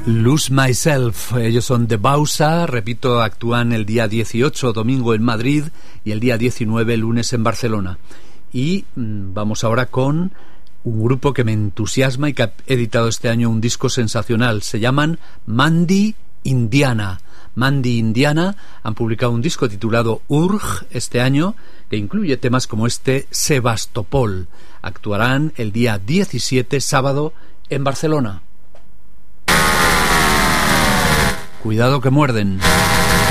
Lose Myself, ellos son de Bausa, repito, actúan el día 18, domingo en Madrid, y el día 19, lunes en Barcelona. Y vamos ahora con un grupo que me entusiasma y que ha editado este año un disco sensacional. Se llaman Mandy Indiana. Mandy Indiana han publicado un disco titulado Urg este año, que incluye temas como este Sebastopol. Actuarán el día 17, sábado, en Barcelona. Cuidado que muerden.